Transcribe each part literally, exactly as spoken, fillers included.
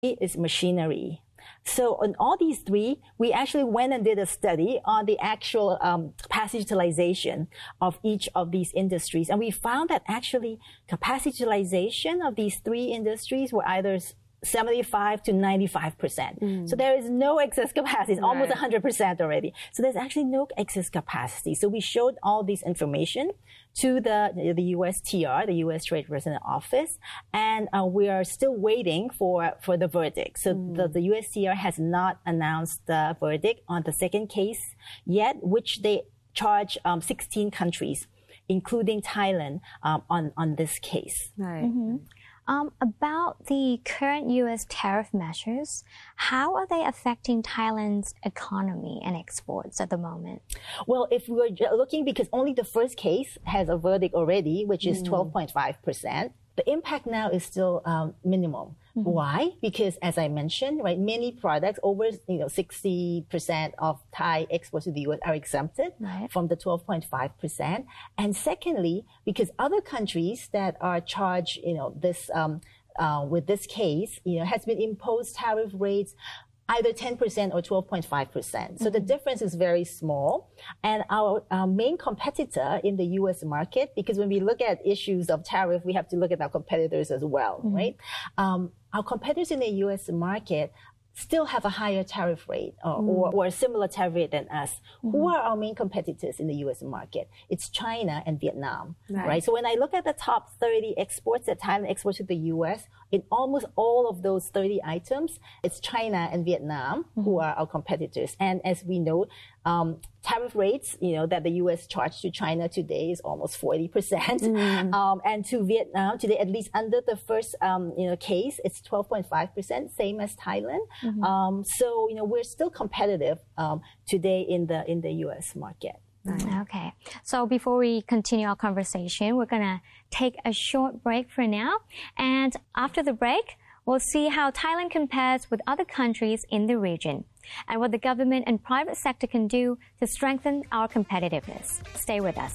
is machinery. So on all these three, we actually went and did a study on the actual um, capacity utilization of each of these industries. And we found that actually capacity utilization of these three industries were either seventy-five to ninety-five percent. Mm. So there is no excess capacity. It's right. almost one hundred percent already. So there's actually no excess capacity. So we showed all this information to the the U S T R, the U S Trade Representative Office, and uh, we are still waiting for, for the verdict. So mm. the, the U S T R has not announced the verdict on the second case yet, which they charge um, sixteen countries, including Thailand, um, on, on this case. Right. Mm-hmm. Um, about the current U S tariff measures, how are they affecting Thailand's economy and exports at the moment? Well, if we're looking, because only the first case has a verdict already, which is twelve point five percent, the impact now is still um, minimum. Mm-hmm. Why? Because as I mentioned, right, many products, over you know sixty percent of Thai exports to the U S are exempted right. from the twelve point five percent. And secondly, because other countries that are charged, you know, this um, uh, with this case, you know, has been imposed tariff rates either ten percent or twelve point five percent. So mm-hmm. the difference is very small. And our, our main competitor in the U S market, because when we look at issues of tariff, we have to look at our competitors as well, mm-hmm. right? Um, our competitors in the U S market still have a higher tariff rate or, mm. or, or a similar tariff rate than us. Mm. Who are our main competitors in the U S market? It's China and Vietnam, right. right? So when I look at the top thirty exports that Thailand exports to the U S, in almost all of those thirty items, it's China and Vietnam mm. who are our competitors. And as we know, um, tariff rates, you know, that the U S charged to China today is almost forty percent. Mm. Um, and to Vietnam today, at least under the first, um, you know, case, it's twelve point five percent, same as Thailand. Mm-hmm. Um, so, you know, we're still competitive, um, today in the, in the U S market. Mm. Okay. So before we continue our conversation, we're going to take a short break for now. And after the break, we'll see how Thailand compares with other countries in the region and what the government and private sector can do to strengthen our competitiveness. Stay with us.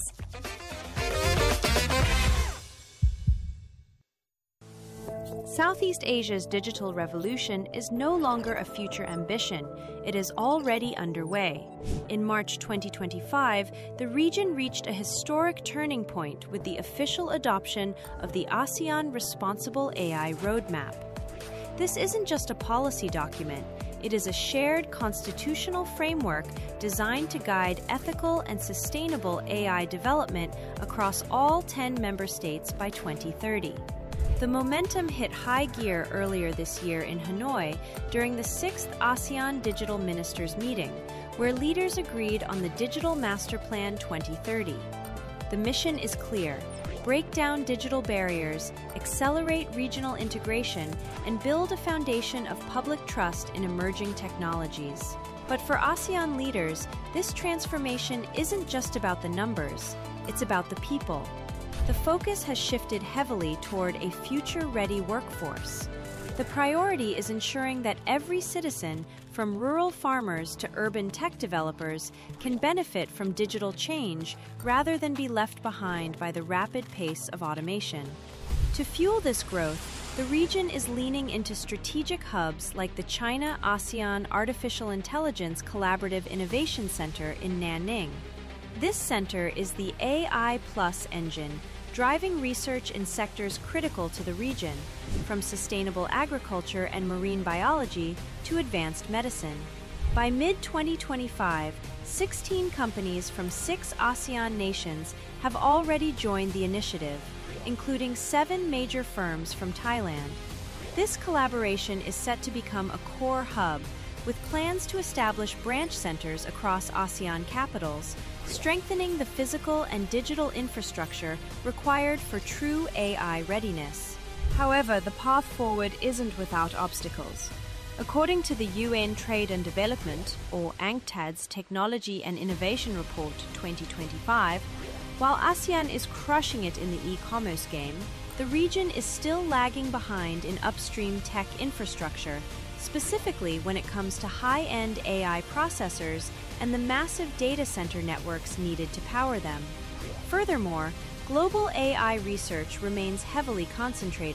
Southeast Asia's digital revolution is no longer a future ambition. It is already underway. In March twenty twenty-five, the region reached a historic turning point with the official adoption of the ASEAN Responsible A I Roadmap. This isn't just a policy document. It is a shared constitutional framework designed to guide ethical and sustainable A I development across all ten member states by twenty thirty. The momentum hit high gear earlier this year in Hanoi during the sixth ASEAN Digital Ministers meeting, where leaders agreed on the Digital Master Plan twenty thirty. The mission is clear: break down digital barriers, accelerate regional integration, and build a foundation of public trust in emerging technologies. But for ASEAN leaders, this transformation isn't just about the numbers, it's about the people. The focus has shifted heavily toward a future-ready workforce. The priority is ensuring that every citizen, from rural farmers to urban tech developers, can benefit from digital change rather than be left behind by the rapid pace of automation. To fuel this growth, the region is leaning into strategic hubs like the China-ASEAN Artificial Intelligence Collaborative Innovation Center in Nanning. This center is the A I Plus engine, driving research in sectors critical to the region, from sustainable agriculture and marine biology to advanced medicine. By mid twenty twenty-five, sixteen companies from six ASEAN nations have already joined the initiative, including seven major firms from Thailand. This collaboration is set to become a core hub, with plans to establish branch centers across ASEAN capitals, strengthening the physical and digital infrastructure required for true A I readiness. However, the path forward isn't without obstacles. According to the U N Trade and Development, or UNCTAD's Technology and Innovation Report twenty twenty-five, while ASEAN is crushing it in the e-commerce game, the region is still lagging behind in upstream tech infrastructure, specifically when it comes to high-end A I processors and the massive data center networks needed to power them. Furthermore, global A I research remains heavily concentrated,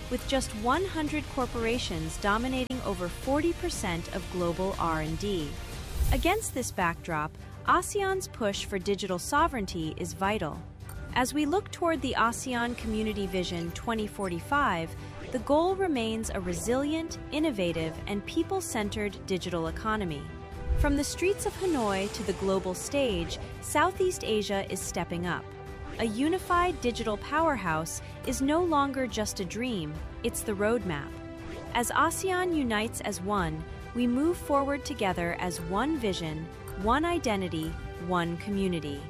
with just one hundred corporations dominating over forty percent of global R and D. Against this backdrop, ASEAN's push for digital sovereignty is vital. As we look toward the ASEAN Community Vision twenty forty-five, the goal remains a resilient, innovative, and people-centered digital economy. From the streets of Hanoi to the global stage, Southeast Asia is stepping up. A unified digital powerhouse is no longer just a dream, it's the roadmap. As ASEAN unites as one, we move forward together as one vision, one identity, one community.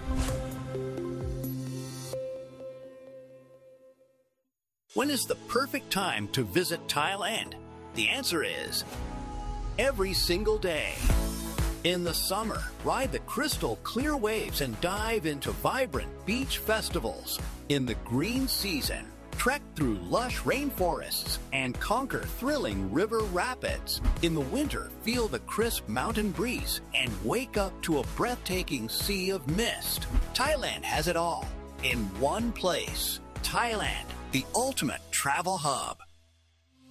When is the perfect time to visit Thailand? The answer is every single day. In the summer, ride the crystal clear waves and dive into vibrant beach festivals. In the green season, trek through lush rainforests and conquer thrilling river rapids. In the winter, feel the crisp mountain breeze and wake up to a breathtaking sea of mist. Thailand has it all in one place. Thailand, the ultimate travel hub.